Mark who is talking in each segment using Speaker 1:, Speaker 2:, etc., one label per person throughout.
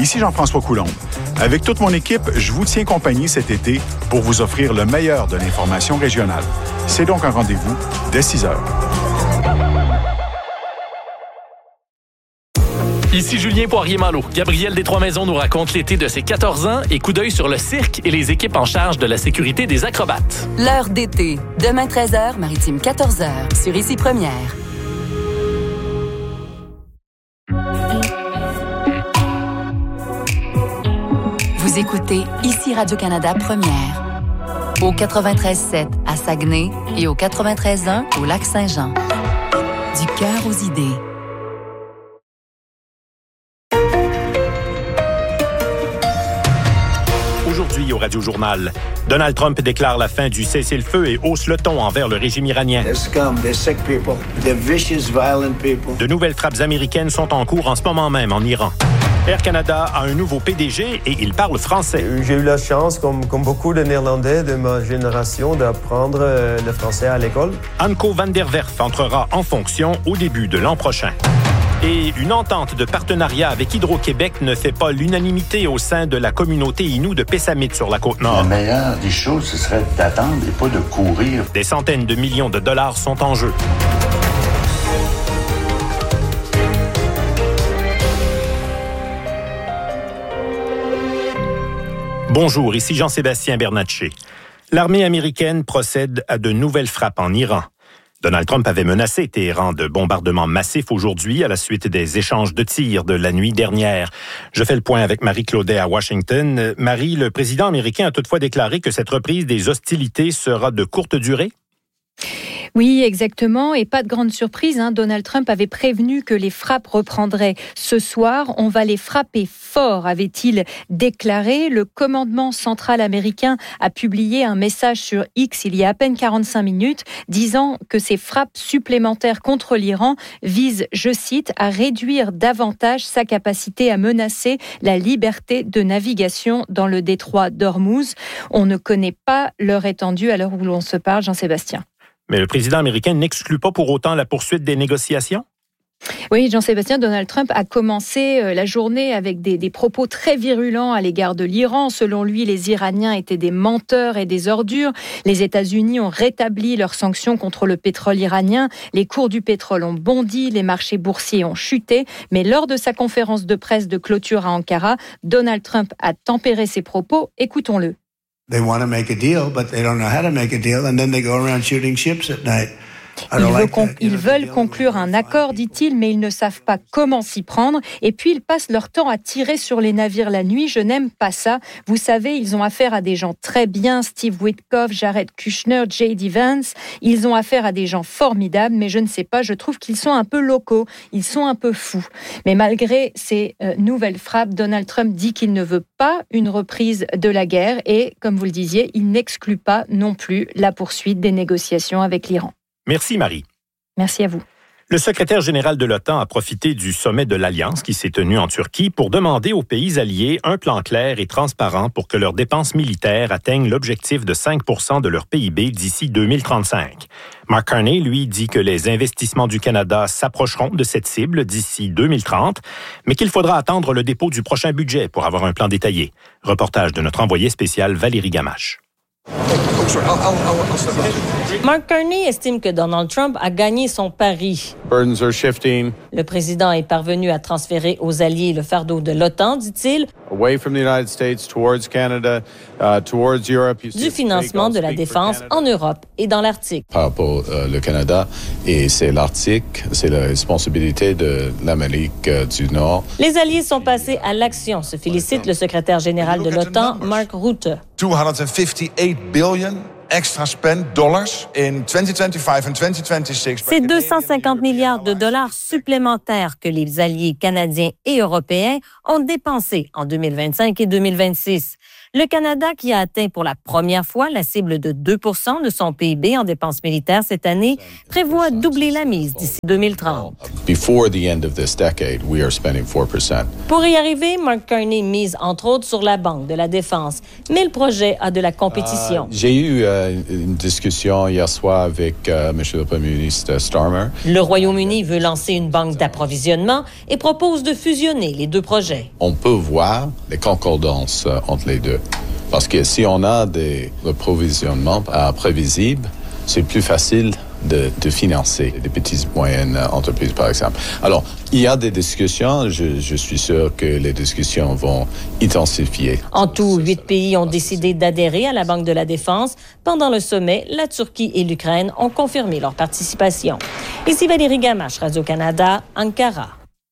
Speaker 1: Ici Jean-François Coulombe. Avec toute mon équipe, je vous tiens compagnie cet été pour vous offrir le meilleur de l'information régionale. C'est donc un rendez-vous dès 6 heures.
Speaker 2: Ici Julien Poirier-Malo. Gabriel des Trois-Maisons nous raconte l'été de ses 14 ans et coup d'œil sur le cirque et les équipes en charge de la sécurité des acrobates.
Speaker 3: L'heure d'été. Demain 13h, Maritime 14h, sur Ici Première. Vous écoutez Ici Radio-Canada Première. Au 93.7 à Saguenay et au 93.1 au Lac-Saint-Jean. Du cœur aux idées.
Speaker 4: Aujourd'hui au Radio-Journal, Donald Trump déclare la fin du cessez-le-feu et hausse le ton envers le régime iranien. De nouvelles frappes américaines sont en cours en ce moment même en Iran. Air Canada a un nouveau PDG et il parle français.
Speaker 5: J'ai eu la chance, comme beaucoup de Néerlandais de ma génération, d'apprendre le français à l'école.
Speaker 4: Anko van der Werf entrera en fonction au début de l'an prochain. Et une entente de partenariat avec Hydro-Québec ne fait pas l'unanimité au sein de la communauté Innu de Pessamit sur la Côte-Nord.
Speaker 6: La meilleure des choses, ce serait d'attendre et pas de courir.
Speaker 4: Des centaines de millions de dollars sont en jeu. Bonjour, ici Jean-Sébastien Bernatchez. L'armée américaine procède à de nouvelles frappes en Iran. Donald Trump avait menacé Téhéran de bombardements massifs aujourd'hui à la suite des échanges de tirs de la nuit dernière. Je fais le point avec Marie Claudet à Washington. Marie, le président américain a toutefois déclaré que cette reprise des hostilités sera de courte durée?
Speaker 7: Oui, exactement. Et pas de grande surprise, Donald Trump avait prévenu que les frappes reprendraient ce soir. On va les frapper fort, avait-il déclaré. Le commandement central américain a publié un message sur X il y a à peine 45 minutes, disant que ces frappes supplémentaires contre l'Iran visent, je cite, à réduire davantage sa capacité à menacer la liberté de navigation dans le détroit d'Ormuz. On ne connaît pas leur étendue à l'heure où l'on se parle, Jean-Sébastien.
Speaker 4: Mais le président américain n'exclut pas pour autant la poursuite des négociations?
Speaker 7: Oui, Jean-Sébastien, Donald Trump a commencé la journée avec des propos très virulents à l'égard de l'Iran. Selon lui, les Iraniens étaient des menteurs et des ordures. Les États-Unis ont rétabli leurs sanctions contre le pétrole iranien. Les cours du pétrole ont bondi, les marchés boursiers ont chuté. Mais lors de sa conférence de presse de clôture à Ankara, Donald Trump a tempéré ses propos. Écoutons-le.
Speaker 8: They want to make a deal, but they don't know how to make a deal, and then they go around shooting ships at night.
Speaker 7: Ils veulent conclure un accord, dit-il, mais ils ne savent pas comment s'y prendre. Et puis, ils passent leur temps à tirer sur les navires la nuit. Je n'aime pas ça. Vous savez, ils ont affaire à des gens très bien, Steve Witkoff, Jared Kushner, J.D. Vance. Ils ont affaire à des gens formidables, mais je ne sais pas, je trouve qu'ils sont un peu locaux. Ils sont un peu fous. Mais malgré ces nouvelles frappes, Donald Trump dit qu'il ne veut pas une reprise de la guerre et, comme vous le disiez, il n'exclut pas non plus la poursuite des négociations avec l'Iran.
Speaker 4: Merci Marie.
Speaker 7: Merci à vous.
Speaker 4: Le secrétaire général de l'OTAN a profité du sommet de l'Alliance qui s'est tenu en Turquie pour demander aux pays alliés un plan clair et transparent pour que leurs dépenses militaires atteignent l'objectif de 5% de leur PIB d'ici 2035. Mark Carney, lui, dit que les investissements du Canada s'approcheront de cette cible d'ici 2030, mais qu'il faudra attendre le dépôt du prochain budget pour avoir un plan détaillé. Reportage de notre envoyée spéciale Valérie Gamache.
Speaker 9: Mark Carney estime que Donald Trump a gagné son pari. Le président est parvenu à transférer aux alliés le fardeau de l'OTAN, dit-il, du financement de la défense en Europe et dans l'Arctique.
Speaker 10: Pour le Canada, et c'est l'Arctique, c'est la responsabilité de l'Amérique du Nord.
Speaker 9: Les alliés sont passés à l'action, se félicite le secrétaire général de l'OTAN, Mark Rutte.
Speaker 11: 258 billion extra spend dollars in 2025 and 2026.
Speaker 9: C'est 250 milliards de dollars supplémentaires que les alliés canadiens et européens ont dépensés en 2025 et 2026. Le Canada, qui a atteint pour la première fois la cible de 2% de son PIB en dépenses militaires cette année, prévoit doubler la mise d'ici 2030.
Speaker 10: Before the end of this decade, we are spending 4%.
Speaker 9: Pour y arriver, Mark Carney mise entre autres sur la Banque de la Défense. Mais le projet a de la compétition.
Speaker 10: J'ai eu une discussion hier soir avec M. le Premier ministre Starmer.
Speaker 9: Le Royaume-Uni veut lancer une banque d'approvisionnement et propose de fusionner les deux projets.
Speaker 10: On peut voir les concordances entre les deux. Parce que si on a des approvisionnements prévisibles, c'est plus facile de financer des petites et moyennes entreprises, par exemple. Alors, il y a des discussions. Je suis sûr que les discussions vont intensifier.
Speaker 9: En tout, 8 pays ont décidé d'adhérer à la Banque de la Défense. Pendant le sommet, la Turquie et l'Ukraine ont confirmé leur participation. Ici Valérie Gamache, Radio-Canada, Ankara.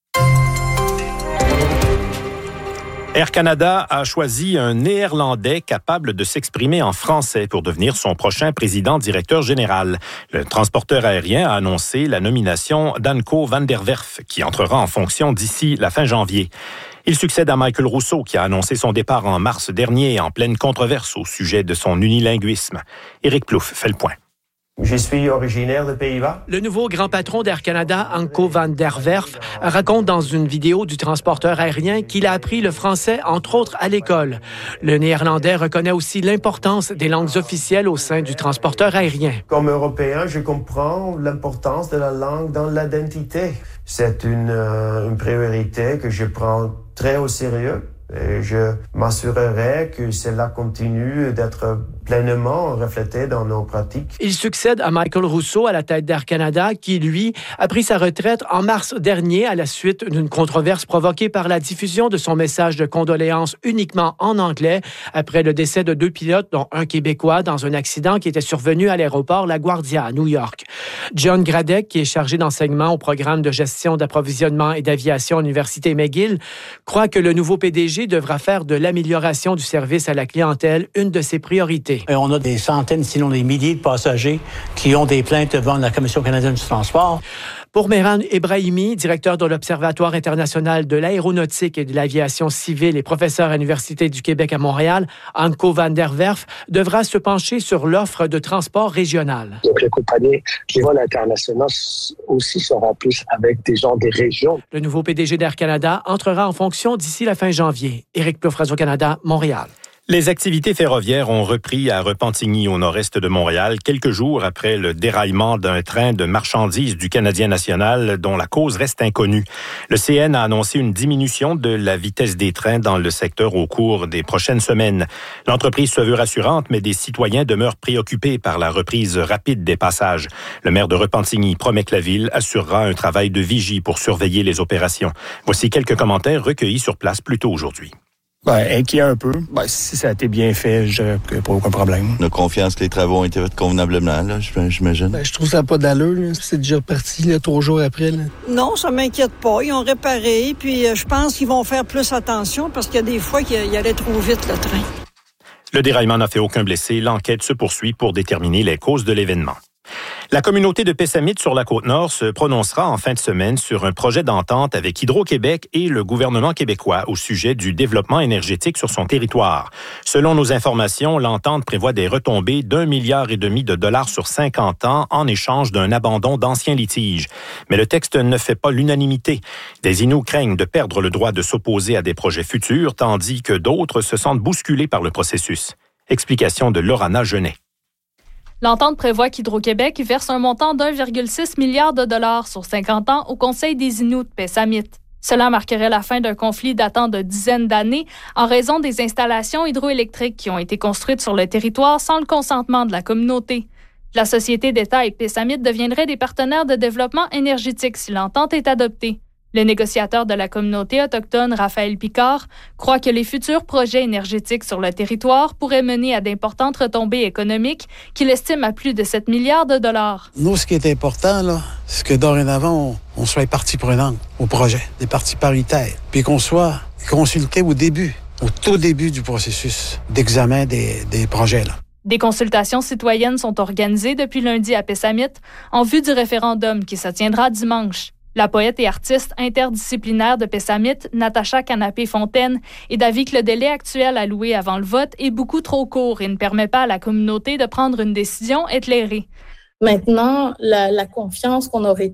Speaker 4: Air Canada a choisi un Néerlandais capable de s'exprimer en français pour devenir son prochain président-directeur général. Le transporteur aérien a annoncé la nomination d'Anko van der Werf, qui entrera en fonction d'ici la fin janvier. Il succède à Michael Rousseau, qui a annoncé son départ en mars dernier en pleine controverse au sujet de son unilinguisme. Éric Plouffe fait le point.
Speaker 5: Je suis originaire des Pays-Bas.
Speaker 12: Le nouveau grand patron d'Air Canada, Anko van der Werf, raconte dans une vidéo du transporteur aérien qu'il a appris le français, entre autres, à l'école. Le Néerlandais reconnaît aussi l'importance des langues officielles au sein du transporteur aérien.
Speaker 5: Comme Européen, je comprends l'importance de la langue dans l'identité. C'est une priorité que je prends très au sérieux. Et je m'assurerai que cela continue d'être pleinement reflété dans nos pratiques.
Speaker 12: Il succède à Michael Rousseau à la tête d'Air Canada, qui, lui, a pris sa retraite en mars dernier à la suite d'une controverse provoquée par la diffusion de son message de condoléances uniquement en anglais après le décès de 2 pilotes, dont un Québécois, dans un accident qui était survenu à l'aéroport LaGuardia à New York. John Gradek, qui est chargé d'enseignement au programme de gestion d'approvisionnement et d'aviation à l'Université McGill, croit que le nouveau PDG devra faire de l'amélioration du service à la clientèle une de ses priorités.
Speaker 13: Et on a des centaines, sinon des milliers de passagers qui ont des plaintes devant la Commission canadienne du transport.
Speaker 12: Pour Mehran Ebrahimi, directeur de l'Observatoire international de l'aéronautique et de l'aviation civile et professeur à l'Université du Québec à Montréal, Anko van der Werf devra se pencher sur l'offre de transport régional.
Speaker 14: Donc les compagnies qui volent internationales aussi seront plus avec des gens des régions.
Speaker 12: Le nouveau PDG d'Air Canada entrera en fonction d'ici la fin janvier. Éric Plouffe, Radio-Canada, Montréal.
Speaker 4: Les activités ferroviaires ont repris à Repentigny, au nord-est de Montréal, quelques jours après le déraillement d'un train de marchandises du Canadien national dont la cause reste inconnue. Le CN a annoncé une diminution de la vitesse des trains dans le secteur au cours des prochaines semaines. L'entreprise se veut rassurante, mais des citoyens demeurent préoccupés par la reprise rapide des passages. Le maire de Repentigny promet que la ville assurera un travail de vigie pour surveiller les opérations. Voici quelques commentaires recueillis sur place plus tôt aujourd'hui.
Speaker 15: Inquiet un peu. Si ça a été bien fait, je dirais qu'il n'y a pas aucun problème.
Speaker 16: On a confiance que les travaux ont été faits convenablement, là, j'imagine.
Speaker 17: Je trouve ça n'a pas d'allure. Là. C'est déjà reparti 3 jours après. Là.
Speaker 18: Non, ça ne m'inquiète pas. Ils ont réparé, puis je pense qu'ils vont faire plus attention parce qu'il y a des fois qu'il allait trop vite, le train.
Speaker 4: Le déraillement n'a fait aucun blessé. L'enquête se poursuit pour déterminer les causes de l'événement. La communauté de Pessamit sur la Côte-Nord se prononcera en fin de semaine sur un projet d'entente avec Hydro-Québec et le gouvernement québécois au sujet du développement énergétique sur son territoire. Selon nos informations, l'entente prévoit des retombées d'1,5 milliard de dollars sur 50 ans en échange d'un abandon d'anciens litiges. Mais le texte ne fait pas l'unanimité. Des Inuits craignent de perdre le droit de s'opposer à des projets futurs, tandis que d'autres se sentent bousculés par le processus. Explication de Lorana Genet.
Speaker 19: L'entente prévoit qu'Hydro-Québec verse un montant d'1,6 milliard de dollars sur 50 ans au Conseil des Inuits de Pessamit. Cela marquerait la fin d'un conflit datant de dizaines d'années en raison des installations hydroélectriques qui ont été construites sur le territoire sans le consentement de la communauté. La Société d'État et Pessamit deviendraient des partenaires de développement énergétique si l'entente est adoptée. Le négociateur de la communauté autochtone, Raphaël Picard, croit que les futurs projets énergétiques sur le territoire pourraient mener à d'importantes retombées économiques qu'il estime à plus de 7 milliards de dollars.
Speaker 17: Nous, ce qui est important, là, c'est que dorénavant, on soit partie prenante au projet, des parties paritaires, puis qu'on soit consulté au tout début du processus d'examen des projets, là.
Speaker 19: Des consultations citoyennes sont organisées depuis lundi à Pessamit en vue du référendum qui se tiendra dimanche. La poète et artiste interdisciplinaire de Pessamit, Natacha Canapé-Fontaine, est d'avis que le délai actuel alloué avant le vote est beaucoup trop court et ne permet pas à la communauté de prendre une décision éclairée.
Speaker 20: Maintenant, la confiance qu'on a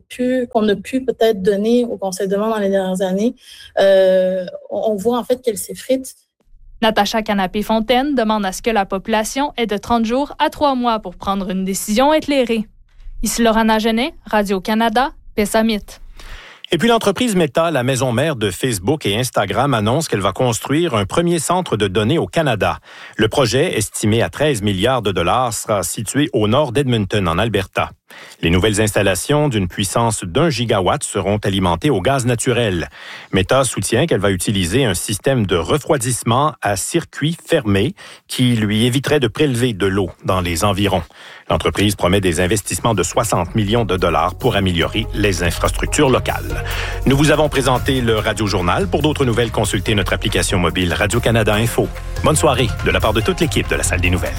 Speaker 20: pu peut-être donner au Conseil de l'Ordre dans les dernières années, on voit en fait qu'elle s'effrite.
Speaker 19: Natacha Canapé-Fontaine demande à ce que la population ait de 30 jours à 3 mois pour prendre une décision éclairée. Ici Laurana Genet, Radio-Canada, Pessamit.
Speaker 4: Et puis l'entreprise Meta, la maison mère de Facebook et Instagram, annonce qu'elle va construire un premier centre de données au Canada. Le projet, estimé à 13 milliards de dollars, sera situé au nord d'Edmonton, en Alberta. Les nouvelles installations d'une puissance d'1 gigawatt seront alimentées au gaz naturel. Meta soutient qu'elle va utiliser un système de refroidissement à circuit fermé qui lui éviterait de prélever de l'eau dans les environs. L'entreprise promet des investissements de 60 millions de dollars pour améliorer les infrastructures locales. Nous vous avons présenté le Radio-Journal. Pour d'autres nouvelles, consultez notre application mobile Radio-Canada Info. Bonne soirée de la part de toute l'équipe de la Salle des Nouvelles.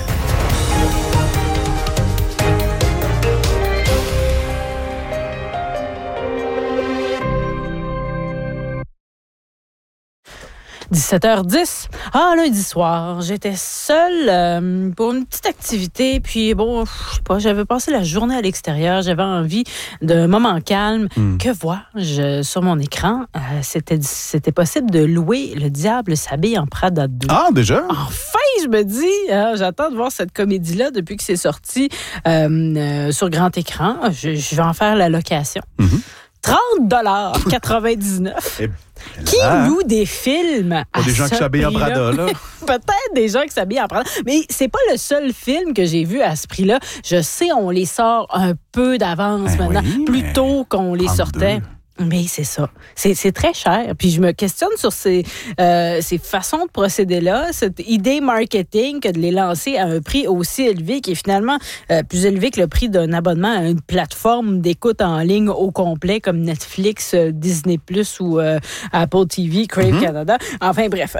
Speaker 21: « 17h10. Lundi soir, j'étais seule pour une petite activité. Puis bon, je sais pas, j'avais passé la journée à l'extérieur. J'avais envie d'un moment calme. Que vois-je sur mon écran? C'était possible de louer Le Diable s'habille en Prada 2.
Speaker 1: Ah, déjà?
Speaker 21: Enfin, je me dis, j'attends de voir cette comédie-là depuis que c'est sorti sur grand écran. Je vais en faire la location. $30,99. Qui loue des films à
Speaker 1: des gens qui s'habillent en Prada, là.
Speaker 21: Peut-être des gens qui s'habillent en Prada. Mais c'est pas le seul film que j'ai vu à ce prix-là. Je sais, on les sort un peu d'avance maintenant, plus tôt qu'on les sortait. Mais c'est ça. C'est très cher. Puis je me questionne sur ces façons de procéder-là, cette idée marketing que de les lancer à un prix aussi élevé, qui est finalement plus élevé que le prix d'un abonnement à une plateforme d'écoute en ligne au complet, comme Netflix, Disney+, ou Apple TV, Crave Canada. Enfin bref,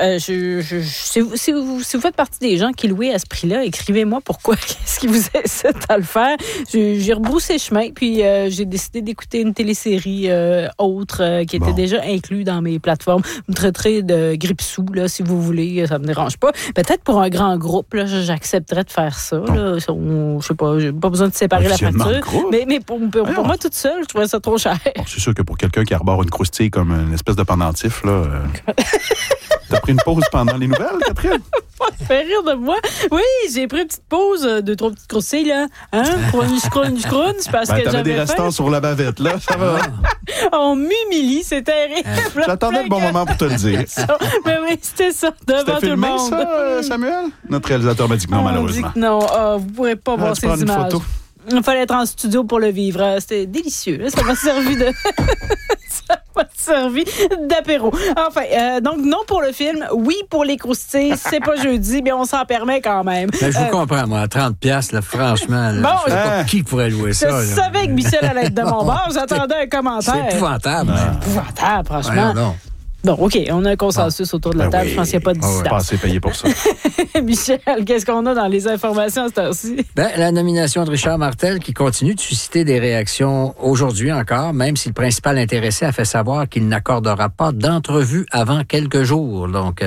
Speaker 21: si vous faites partie des gens qui louaient à ce prix-là, écrivez-moi pourquoi, qu'est-ce qui vous incite à le faire. J'ai rebroussé chemin, puis j'ai décidé d'écouter une télésérie autre qui était déjà inclus dans mes plateformes. Vous me traiterez de grippe-sous, là, si vous voulez, ça me dérange pas. Peut-être pour un grand groupe, là, j'accepterais de faire ça. Là. Je sais pas, j'ai pas besoin de séparer la facture. Mais pour moi, toute seule, je trouvais ça trop cher.
Speaker 1: Bon, c'est sûr que pour quelqu'un qui arbore une croustille comme une espèce de pendentif, là... T'as pris une pause pendant les nouvelles, Catherine?
Speaker 21: Ça fait rire de moi. Oui, j'ai pris une petite pause, 2-3 petites croustilles, là. Crunch, c'est parce que
Speaker 1: t'avais des restants sur la bavette, là. Ça va.
Speaker 21: On m'humilie, c'est terrible.
Speaker 1: J'attendais le bon moment pour te le dire.
Speaker 21: Mais oui, c'était ça, devant tout le monde.
Speaker 1: C'était filmé, ça, Samuel? Notre réalisateur m'a dit que non, malheureusement.
Speaker 21: Dit que non, vous pourrez pas voir ces images. Une photo. Il fallait être en studio pour le vivre. C'était délicieux. Ça m'a servi de... ça m'a servi d'apéro. Enfin, donc non pour le film, oui pour les croustilles. C'est pas jeudi, mais on s'en permet quand même.
Speaker 22: Mais je vous comprends, moi, à 30$, là, franchement, là, je sais pas qui pourrait louer ça.
Speaker 21: Je savais que Michel allait être de mon bord. J'attendais un commentaire.
Speaker 22: C'est épouvantable.
Speaker 21: C'est épouvantable, franchement. Ouais, bon, OK, on a un consensus autour de la table. Oui. Je pense qu'il n'y a pas de dissidence.
Speaker 1: Pas assez payé pour ça.
Speaker 21: Michel, qu'est-ce qu'on a dans les informations à cette heure-ci?
Speaker 22: La nomination de Richard Martel qui continue de susciter des réactions aujourd'hui encore, même si le principal intéressé a fait savoir qu'il n'accordera pas d'entrevue avant quelques jours. Donc,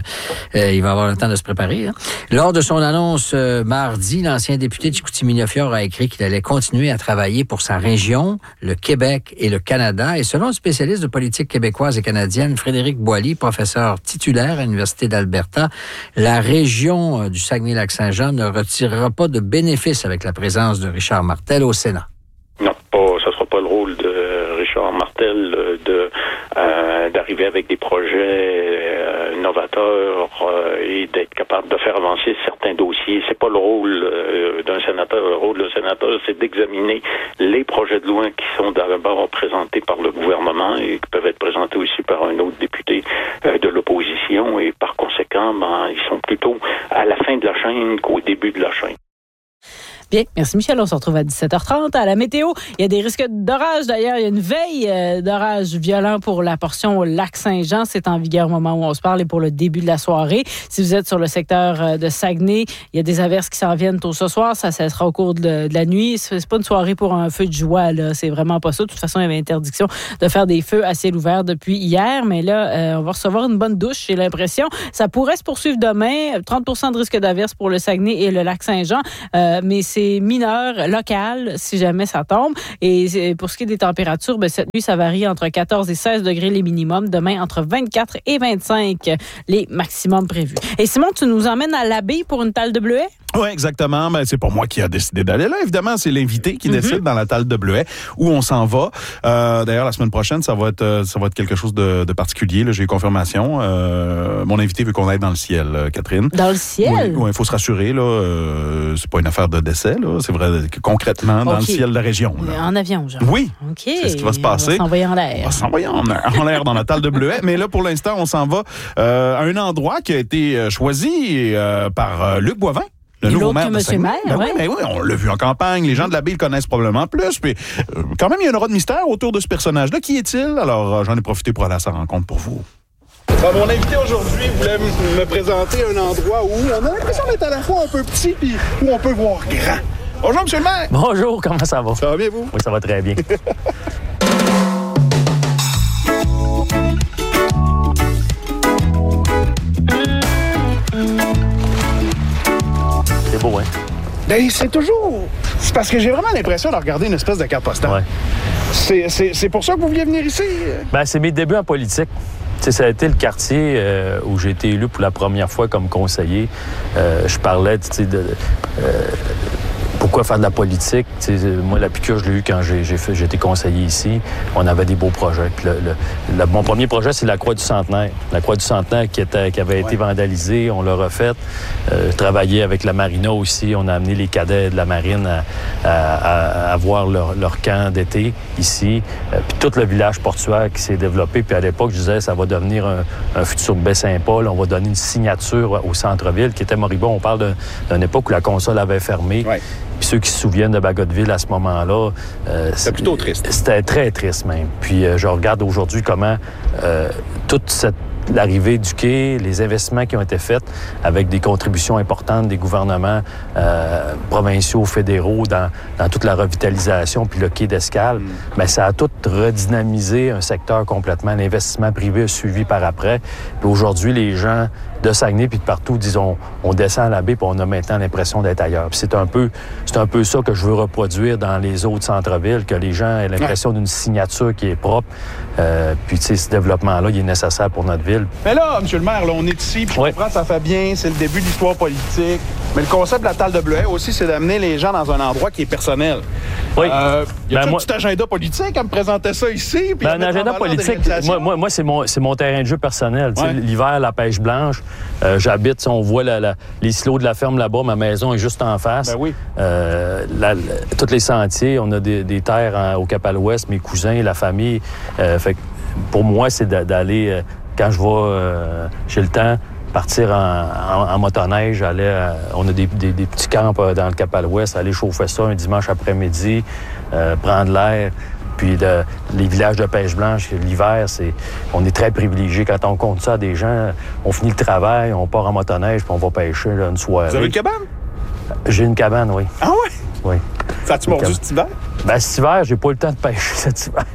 Speaker 22: il va avoir le temps de se préparer. Hein. Lors de son annonce mardi, l'ancien député de Chicoutimi-Miniafiore a écrit qu'il allait continuer à travailler pour sa région, le Québec et le Canada. Et selon le spécialiste de politique québécoise et canadienne, Frédéric Boily, professeur titulaire à l'Université d'Alberta, la région du Saguenay-Lac-Saint-Jean ne retirera pas de bénéfices avec la présence de Richard Martel au Sénat.
Speaker 23: Non, ça ne sera pas le rôle de Richard Martel d'arriver avec des projets novateurs et d'être capable de faire avancer certains dossiers. C'est pas le rôle d'un sénateur. Le rôle d'un sénateur, c'est d'examiner les projets de loi qui sont d'abord présentés par le gouvernement et qui peuvent être présentés aussi par un autre député de l'opposition. Et par conséquent, ils sont plutôt à la fin de la chaîne qu'au début de la chaîne.
Speaker 21: Bien, merci Michel. On se retrouve à 17h30 à la météo. Il y a des risques d'orage d'ailleurs. Il y a une veille d'orage violent pour la portion au Lac-Saint-Jean. C'est en vigueur au moment où on se parle et pour le début de la soirée. Si vous êtes sur le secteur de Saguenay, il y a des averses qui s'en viennent tôt ce soir. Ça sera au cours de la nuit. C'est pas une soirée pour un feu de joie, là. C'est vraiment pas ça. De toute façon, il y avait interdiction de faire des feux à ciel ouvert depuis hier. Mais là, on va recevoir une bonne douche, j'ai l'impression. Ça pourrait se poursuivre demain. 30% de risque d'averse pour le Saguenay et le Lac-Saint-Jean. Mais c'est mineur, local, si jamais ça tombe. Et pour ce qui est des températures, cette nuit, ça varie entre 14 et 16 degrés les minimums. Demain, entre 24 et 25 les maximums prévus. Et Simon, tu nous emmènes à l'abbaye pour une talle de bleuets?
Speaker 2: Oui, exactement. Ben, c'est pas moi qui a décidé d'aller là. Évidemment, c'est l'invité qui décide dans la talle de bleuets où on s'en va. D'ailleurs, la semaine prochaine, ça va être quelque chose de particulier. Là, j'ai eu confirmation. Mon invité veut qu'on aille dans le ciel, Catherine.
Speaker 21: Dans le ciel?
Speaker 2: Oui, il faut se rassurer. Là, c'est pas une affaire de décès. Là. C'est vrai, concrètement, dans le ciel de la région. Là.
Speaker 21: En avion, genre?
Speaker 2: Oui.
Speaker 21: OK.
Speaker 2: C'est ce qui va se passer.
Speaker 21: On va s'envoyer en l'air.
Speaker 2: On va s'envoyer en l'air dans la talle de bleuets. Mais là, pour l'instant, on s'en va à un endroit qui a été choisi par Luc Boivin. Le nouveau maire de Saguenay. Oui, on l'a vu en campagne. Les gens de l'abbaye le connaissent probablement plus. Puis, quand même, il y a une aura de mystère autour de ce personnage-là. Qui est-il? Alors, j'en ai profité pour aller à sa rencontre pour vous. Mon invité aujourd'hui voulait me présenter un endroit où on a l'impression d'être à la fois un peu petit puis où on peut voir grand. Bonjour, monsieur le maire.
Speaker 3: Bonjour, comment ça va?
Speaker 2: Ça va bien, vous?
Speaker 3: Oui, ça va très bien. C'est beau, hein?
Speaker 2: Ben, c'est parce que j'ai vraiment l'impression de regarder une espèce de carte postale.
Speaker 3: Ouais.
Speaker 2: C'est pour ça que vous vouliez venir ici?
Speaker 3: Ben, c'est mes débuts en politique. T'sais, ça a été le quartier où j'ai été élu pour la première fois comme conseiller. Je parlais pourquoi faire de la politique. Moi, la piqûre, je l'ai eu quand j'ai été conseiller ici. On avait des beaux projets. Puis mon premier projet, c'est la Croix du Centenaire. La Croix du Centenaire qui avait été vandalisée, on l'a refaite. Travaillé avec la Marina aussi. On a amené les cadets de la Marine à avoir leur camp d'été ici. Puis tout le village portuaire qui s'est développé. Puis à l'époque, je disais, ça va devenir un futur Baie-Saint-Paul. On va donner une signature au centre-ville qui était moribond. On parle d'une époque où la console avait fermé. Ouais. Puis ceux qui se souviennent de Bagotville à ce moment-là...
Speaker 2: c'était plutôt triste.
Speaker 3: C'était très triste même. Puis je regarde aujourd'hui comment toute l'arrivée du quai, les investissements qui ont été faits avec des contributions importantes des gouvernements provinciaux, fédéraux dans toute la revitalisation puis le quai d'escale, bien, ça a tout redynamisé un secteur complètement. L'investissement privé a suivi par après. Puis aujourd'hui, les gens de Saguenay puis de partout disent on descend à la baie puis on a maintenant l'impression d'être ailleurs. Puis c'est un peu ça que je veux reproduire dans les autres centres-villes, que les gens aient l'impression d'une signature qui est propre. Puis tu sais, ce développement-là, il est nécessaire pour notre ville.
Speaker 2: Mais là, M. le maire, là, on est ici, puis je comprends, ça fait bien, c'est le début de l'histoire politique. Mais le concept de la talle de bleuets aussi, c'est d'amener les gens dans un endroit qui est personnel.
Speaker 3: Oui.
Speaker 2: Y a un petit agenda politique à me présenter ça ici? Puis
Speaker 3: un agenda politique, moi c'est mon terrain de jeu personnel. Ouais. L'hiver, la pêche blanche. J'habite, on voit les silos de la ferme là-bas, ma maison est juste en face.
Speaker 2: Ben oui.
Speaker 3: Tous les sentiers, on a des terres au Cap-à-l'Ouest, mes cousins, la famille. Fait que pour moi, c'est d'aller, quand je vais, j'ai le temps, partir en motoneige, on a des petits camps dans le Cap-à-l'Ouest, aller chauffer ça un dimanche après-midi, prendre l'air. Puis les villages de pêche blanche, l'hiver, on est très privilégiés. Quand on compte ça à des gens, on finit le travail, on part en motoneige, puis on va pêcher là, une soirée.
Speaker 2: Vous avez une cabane?
Speaker 3: J'ai une cabane, oui.
Speaker 2: Ah ouais?
Speaker 3: Oui.
Speaker 2: Ça a-tu mordu cet hiver?
Speaker 3: Ben, cet hiver, j'ai pas eu le temps de pêcher cet hiver.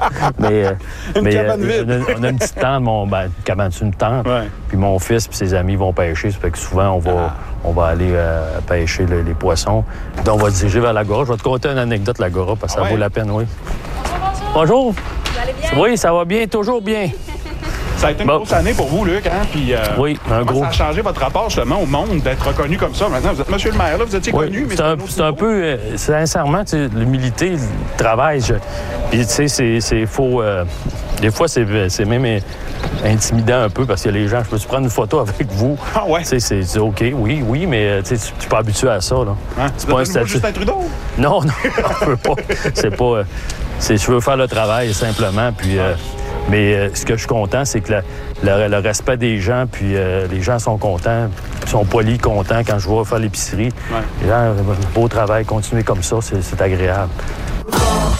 Speaker 3: mais
Speaker 2: cabane vide.
Speaker 3: On a une petite tente, une cabane, c'est une tente. Ouais. Puis mon fils et ses amis vont pêcher. Ça fait que souvent, on va aller pêcher les poissons. Donc, on va se diriger vers l'Agora. Je vais te conter une anecdote, l'Agora, parce que ça vaut la peine, oui. Bonjour. Vous allez bien? Oui, ça va bien, toujours bien.
Speaker 2: Ça a été une grosse année pour vous, Luc, hein? Puis,
Speaker 3: oui, un gros.
Speaker 2: Ça a changé votre rapport justement au monde d'être reconnu comme ça. Maintenant, vous êtes monsieur le maire, là, vous étiez connu, mais
Speaker 3: c'est un peu, sincèrement, l'humilité, le travail. Puis, tu sais, c'est faux. Des fois, c'est même intimidant un peu parce que les gens, je peux-tu prendre une photo avec vous?
Speaker 2: Ah ouais?
Speaker 3: Tu sais, c'est OK, oui, mais tu suis pas habitué à ça, là.
Speaker 2: Hein? C'est pas un statut. Justin Trudeau?
Speaker 3: Non, je veux pas. C'est pas. Je veux faire le travail simplement, puis. Mais ce que je suis content, c'est que le respect des gens, puis les gens sont contents, sont polis, contents quand je vais faire l'épicerie. Ouais. Les gens, beau travail, continuez comme ça, c'est agréable.